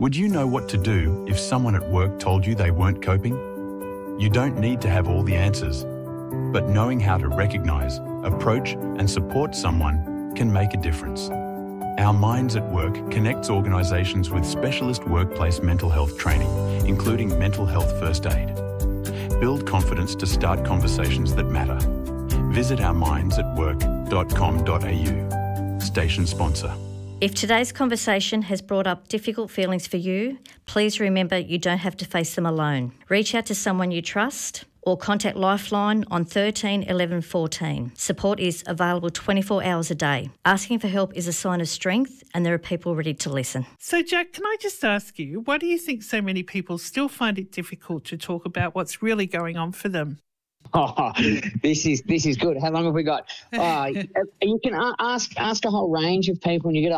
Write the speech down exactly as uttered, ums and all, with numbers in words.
Would you know what to do if someone at work told you they weren't coping? You don't need to have all the answers, but knowing how to recognise, approach and support someone can make a difference. Our Minds at Work connects organisations with specialist workplace mental health training, including mental health first aid. Build confidence to start conversations that matter. Visit our minds at work dot com dot a u. Station sponsor. If today's conversation has brought up difficult feelings for you, please remember you don't have to face them alone. Reach out to someone you trust or contact Lifeline on thirteen eleven fourteen. Support is available twenty-four hours a day. Asking for help is a sign of strength and there are people ready to listen. So, Jack, can I just ask you, why do you think so many people still find it difficult to talk about what's really going on for them? Oh, this is this is good. How long have we got? Oh, you can ask ask a whole range of people, and you get a